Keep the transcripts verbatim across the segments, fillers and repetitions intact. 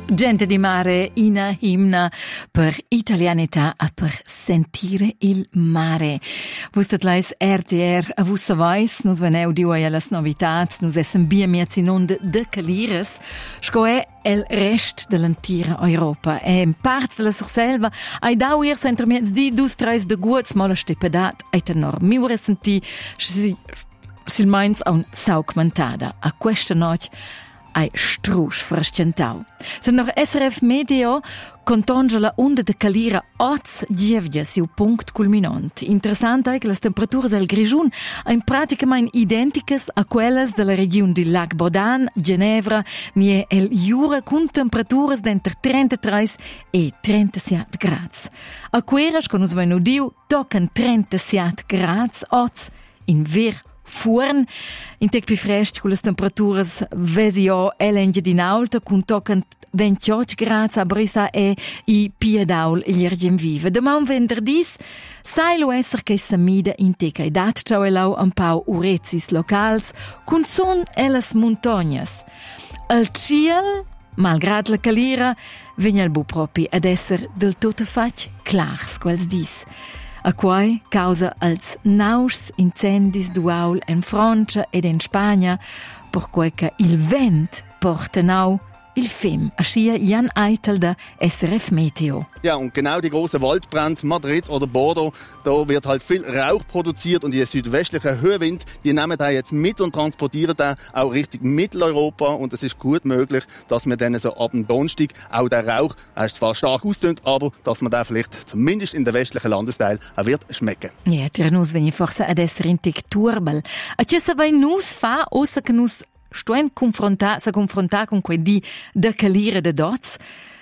Gente di mare, una himna per italianità e per sentire il mare. Vostet leis R T R a vussa vais, nus veneu di oi alle novitats, nus essen bia miez in onda de calires, sco è el rest dell'intera Europa. E in parts della surselva, ai dau ir so intermiez di dus treis de guats mola stepedat, ai tenor miure senti, si, sil meins a un saugmentada. A questa noche, ai strusch frascentau. Se noch S R F Meteo contonge la onda de calira oz gievgia siu punct culminant. Interessant è che le temperaturas al Grigiun ein praticamente identicas a quelles della regione di Lac Bodan, Ginevra, nie el Jura con temperaturas d'enter trentatré e trentasette grads. A Queras, con us venu diu, tocan trentasette grads oz in ver Fuorn, in tec pi frest con le temperaturas vesio elenge din alta, con tocan ventotto grads a Brisa e i Piedaul l'iergem vive. Demà un venderdis, sai lo esser che samida in tec ai dat ciao e lau un pau urezis locals, con son e las montagnas. Al ciel, malgrad la calira, vegna il bu propi ad esser del tot fac clars quels dis. A quai causa als naus incendis duaul en Francia ed en Spagna, per quei che il vent porta nau il Fem, aschia Jan Eitel da S R F Meteo. Ja, und genau die große Waldbrand Madrid oder Bordeaux, da wird halt viel Rauch produziert und die südwestliche Höhenwind, die nehmen da jetzt mit und transportieren da auch Richtung Mitteleuropa und es ist gut möglich, dass man dann so ab dem Donnerstag auch der Rauch, er ist zwar stark ausdünnt, aber dass man da vielleicht zumindest in der westlichen Landesteil auch wird schmecken. Ja, der nus wenn ich forse ad esser in turbel. A che se vai nus fa, ossa che nus stoen confrontar, sa confrontar con quei di da calire de dots,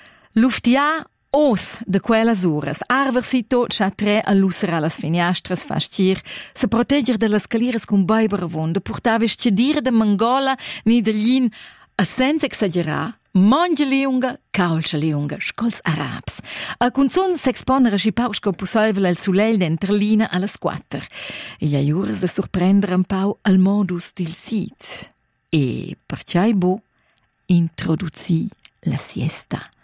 luftia os de quellas uras, arversito c'ha tre a lusera las finiastras fastir, se protegger de las calires con baiberavon, de portaves cedire de mangola ni de glin, a senza exagerar, mangia liunga, calcia liunga, scols arabs. A cunzon s'exponere si pau sco possibile al sulel d'enterlina alla quatter. E gli aiuras de sorprendere un pau al modus del sit. E perciai bo introduci la siesta.